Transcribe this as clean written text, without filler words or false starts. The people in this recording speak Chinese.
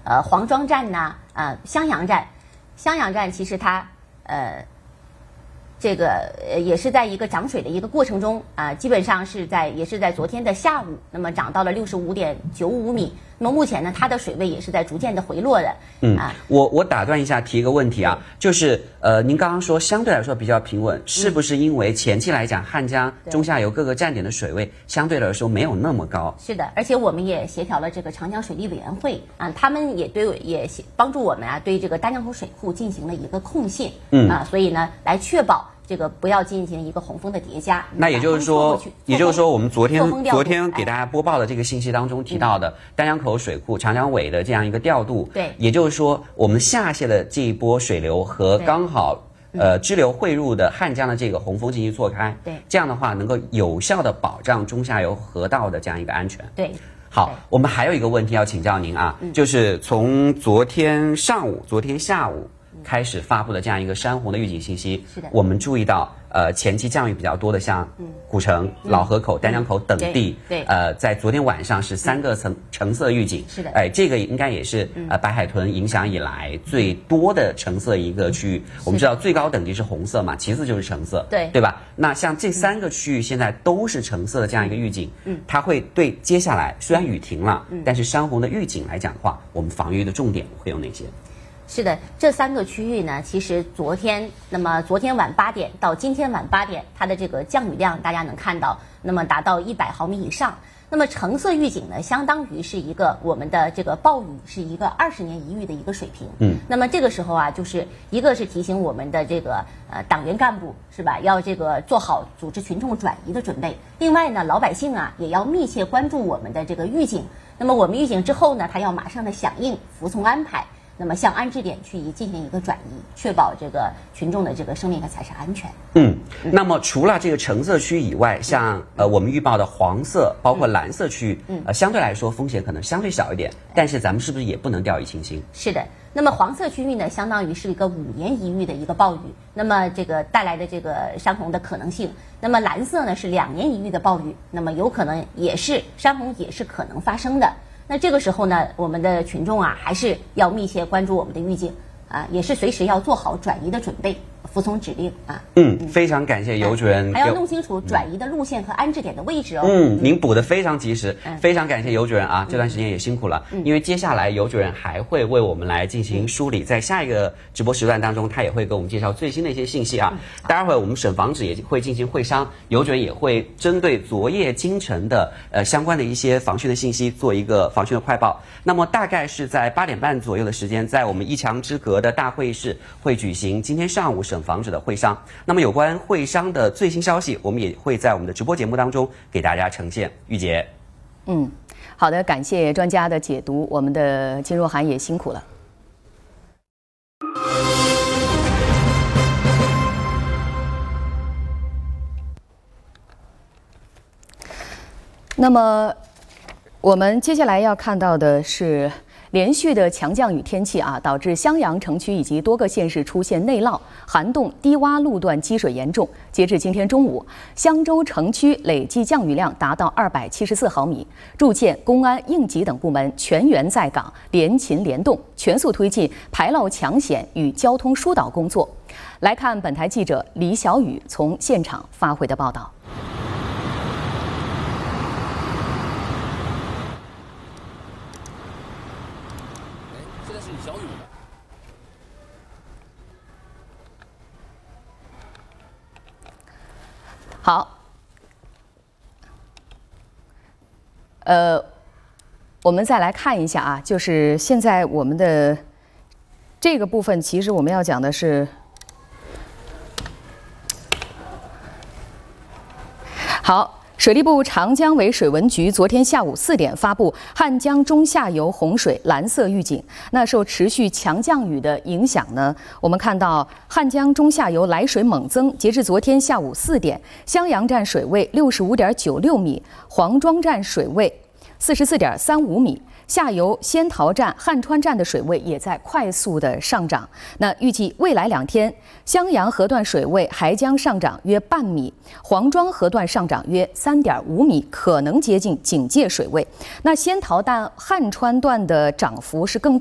黄庄站呐，襄阳站。襄阳站其实它这个也是在一个涨水的一个过程中基本上也是在昨天的下午，那么涨到了65.95米。那么目前呢，它的水位也是在逐渐的回落的。 我打断一下，提一个问题啊，就是您刚刚说相对来说比较平稳，是不是因为前期来讲汉江中下游各个站点的水位相对来说没有那么高？ 是的，而且我们也协调了这个长江水利委员会他们也帮助我们对这个大江口水库进行了一个控线所以呢，来确保这个不要进行一个洪峰的叠加。 那也就是说，我们昨天给大家播报的这个信息当中提到的丹江口水库、长江尾的这样一个调度， 对， 也就是说，我们下泄的这一波水流和刚好支流汇入的汉江的这个洪峰进行错开， 对， 这样的话能够有效的保障中下游河道的这样一个安全。 对。 好，我们还有一个问题要请教您就是从昨天下午开始发布的这样一个山洪的预警信息， 是的， 我们注意到前期降雨比较多的像古城、老河口、丹江口等地， 对， 在昨天晚上是3个橙色预警， 是的， 这个应该也是白海豚影响以来最多的橙色一个区域。我们知道最高等级是红色嘛，其次就是橙色，对吧？那像这3个区域现在都是橙色的这样一个预警，它会对接下来虽然雨停了，但是山洪的预警来讲的话，我们防御的重点会有哪些？ 是的，这3个区域呢，其实昨天晚8点到今天晚8点，它的这个降雨量大家能看到，那么达到100毫米以上。那么橙色预警呢，相当于是一个我们的这个暴雨是一个20年一遇的一个水平。那么这个时候就是一个是提醒我们的这个党员干部是吧，要这个做好组织群众转移的准备。另外呢，老百姓也要密切关注我们的这个预警。那么我们预警之后呢，他要马上的响应，服从安排。那么向安置点去进行一个转移，确保这个群众的这个生命和财产安全。 那么除了这个橙色区以外，像我们预报的黄色，包括蓝色区域，相对来说风险可能相对小一点，但是咱们是不是也不能掉以轻心？ 是的。那么黄色区域呢，相当于是一个5年一遇的一个暴雨，那么这个带来的这个山洪的可能性。那么蓝色呢是2年一遇的暴雨，那么有可能也是山洪也是可能发生的。那这个时候呢，我们的群众还是要密切关注我们的预警也是随时要做好转移的准备，服从指令非常感谢尤主任， 还要弄清楚转移的路线和安置点的位置哦。 您补得非常及时，非常感谢尤主任这段时间也辛苦了。因为接下来尤主任还会为我们来进行梳理，在下一个直播时段当中，他也会给我们介绍最新的一些信息待会儿我们省防指也会进行会商，尤主任也会针对昨夜今晨的相关的一些防汛的信息做一个防汛的快报。那么大概是在8点半左右的时间，在我们一墙之隔的大会议室会举行今天上午省防指的会商。那么有关会商的最新消息，我们也会在我们的直播节目当中给大家呈现。玉洁， 好的，感谢专家的解读，我们的金若涵也辛苦了。那么我们接下来要看到的是连续的强降雨天气导致襄阳城区以及多个县市出现内涝、涵洞、低洼路段积水严重。截至今天中午，襄州城区累计降雨量达到274毫米。住建、公安、应急等部门全员在岗，联勤联动，全速推进排涝抢险与交通疏导工作。来看本台记者李小雨从现场发回的报道。好，我们再来看一下就是现在我们的这个部分，其实我们要讲的是，好。水利部长江尾水文局昨天下午4点发布汉江中下游洪水蓝色预警。那受持续强降雨的影响呢，我们看到汉江中下游来水猛增。截至昨天下午4点，襄阳站水位65.96米，黄庄站水位44.35米。下游仙桃站、汉川站的水位也在快速的上涨。那预计未来2天，襄阳河段水位还将上涨约半米，黄庄河段上涨约3.5米，可能接近警戒水位。那仙桃站、汉川段的涨幅是更